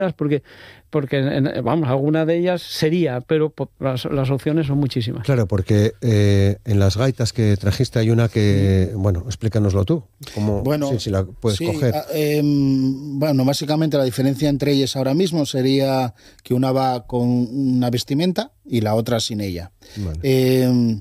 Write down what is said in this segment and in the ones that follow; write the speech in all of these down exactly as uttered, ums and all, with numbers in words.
porque, porque en, vamos, alguna de ellas sería, pero las, las opciones son muchísimas. Claro, porque eh, en las gaitas que trajiste hay una que, bueno, explícanoslo tú, cómo, bueno, si, si la puedes sí, coger. Eh, bueno, básicamente la diferencia entre ellas ahora mismo sería que una va con una vestimenta y la otra sin ella. Vale. Eh,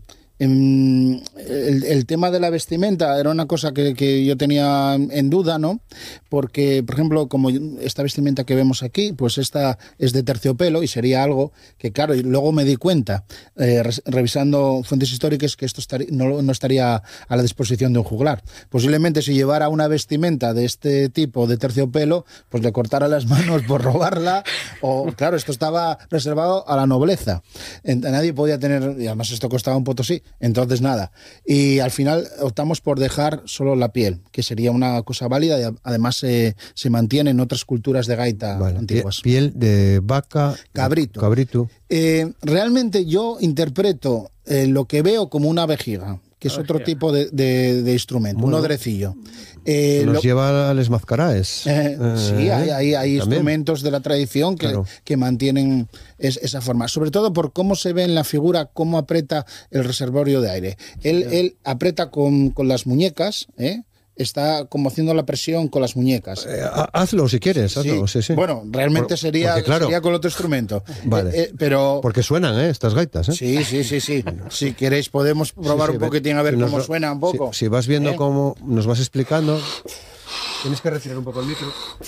El, el tema de la vestimenta era una cosa que, que yo tenía en duda, ¿no? Porque, por ejemplo, como esta vestimenta que vemos aquí, pues esta es de terciopelo y sería algo que, claro, y luego me di cuenta, eh, revisando fuentes históricas, que esto estaría, no, no estaría a la disposición de un juglar. Posiblemente si llevara una vestimenta de este tipo de terciopelo, pues le cortara las manos por robarla, o, claro, esto estaba reservado a la nobleza. Nadie podía tener, y además esto costaba un potosí. Entonces nada, y al final optamos por dejar solo la piel, que sería una cosa válida y además se, se mantiene en otras culturas de gaita vale. antiguas. Piel de vaca, cabrito. cabrito. Eh, realmente yo interpreto eh, lo que veo como una vejiga, que es otro tipo de, de, de instrumento, bueno, un odrecillo. Eh, Nos lo, lleva a les mazcaraes. Eh, eh, sí, hay, hay, hay instrumentos de la tradición que, claro. que mantienen es, esa forma. Sobre todo por cómo se ve en la figura, cómo aprieta el reservorio de aire. Él, sí. él aprieta con, con las muñecas, ¿eh? Está como haciendo la presión con las muñecas. Eh, hazlo si quieres, hazlo. Sí. Sí, sí. Bueno, realmente Por, sería, porque, claro, sería con otro instrumento. Vale. Eh, eh, pero... Porque suenan, ¿eh? Estas gaitas, ¿eh? Sí, sí, sí, sí. Si queréis podemos probar sí, sí, un poquitín a ver si cómo nos, suena un poco. Si, si vas viendo ¿Eh? cómo nos vas explicando... Tienes que retirar un poco el micro.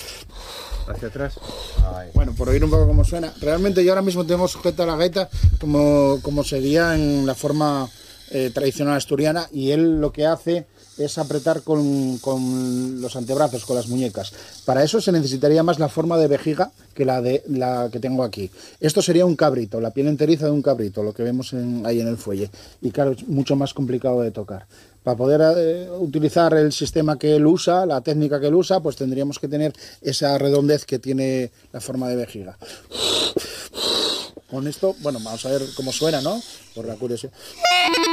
Hacia atrás. Ay. Bueno, por oír un poco cómo suena. Realmente yo ahora mismo tengo sujeta la gaita como, como sería en la forma eh, tradicional asturiana, y él lo que hace es apretar con, con los antebrazos, con las muñecas. Para eso se necesitaría más la forma de vejiga que la, de, la que tengo aquí. Esto sería un cabrito, la piel enteriza de un cabrito, lo que vemos en, ahí en el fuelle. Y claro, es mucho más complicado de tocar. Para poder eh, utilizar el sistema que él usa, la técnica que él usa, pues tendríamos que tener esa redondez que tiene la forma de vejiga. Con esto, bueno, vamos a ver cómo suena, ¿no? Por la curiosidad.